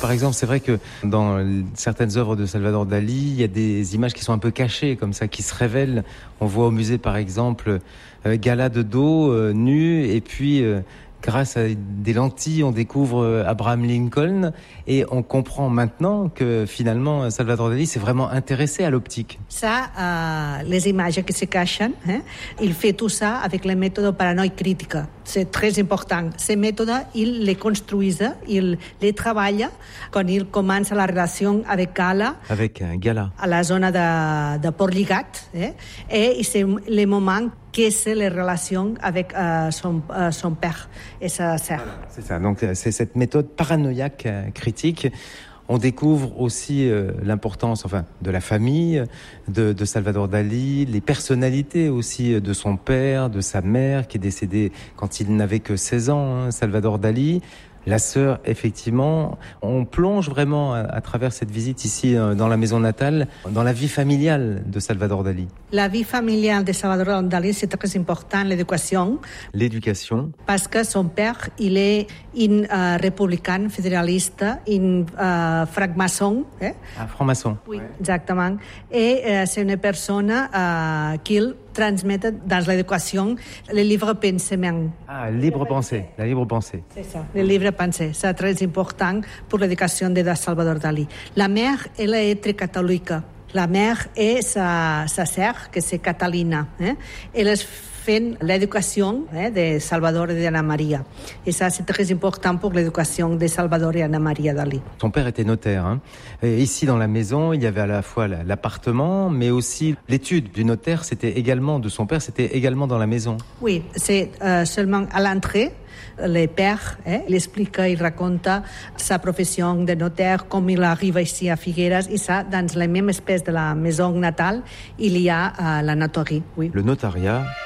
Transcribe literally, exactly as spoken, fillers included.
Par exemple, c'est vrai que dans certaines œuvres de Salvador Dali, il y a des images qui sont un peu cachées, comme ça, qui se révèlent. On voit au musée, par exemple, euh, Gala de dos, euh, nu, et puis... Euh, grâce à des lentilles, on découvre Abraham Lincoln et on comprend maintenant que finalement Salvador Dali s'est vraiment intéressé à l'optique. Ça, uh, les images qui se cachen, eh? Il fait tout ça avec le méthode paranoïa critique. C'est très important. Ces méthodes, il les construit, il les travaille quand il commence la relation avec Gala. Avec uh, Gala. À la zone de, de Port-Lligat. Eh? Et c'est le moment que c'est les relations avec euh, son, euh, son père et sa sœur. Voilà, c'est ça, donc c'est cette méthode paranoïaque euh, critique. On découvre aussi euh, l'importance enfin, de la famille, de, de Salvador Dali, les personnalités aussi de son père, de sa mère, qui est décédée quand il n'avait que seize ans, hein, Salvador Dali. La sœur, effectivement, on plonge vraiment à, à travers cette visite ici euh, dans la maison natale, dans la vie familiale de Salvador Dali. La vie familiale de Salvador Dali, c'est très important, l'éducation. L'éducation. Parce que son père, il est un uh, républicain fédéraliste, un uh, franc-maçon. Eh? Ah, franc-maçon. Oui, ouais. Exactement. Et uh, c'est une personne uh, qu'il transmet dans l'éducation le libre pensement. Ah, libre pensée, la libre pensée. C'est ça, le libre pensée. C'est très important pour l'éducation de Salvador Dali. La mère, elle est très catholique. La mère et sa, sa sœur, que c'est Catalina. Eh? Elles font l'éducation eh, de Salvador et d'Anna Maria. Et ça, c'est très important pour l'éducation de Salvador et Anna Maria Dali. Son père était notaire. Hein. Et ici, dans la maison, il y avait à la fois l'appartement, mais aussi l'étude du notaire, c'était également, de son père, c'était également dans la maison. Oui, c'est euh, seulement à l'entrée. Le père, eh, il explique, il raconte sa profession de notaire, comme il arrive ici à Figueres, et ça, dans la même espèce de la maison natale, il y a uh, la notarie. Oui. Le notariat.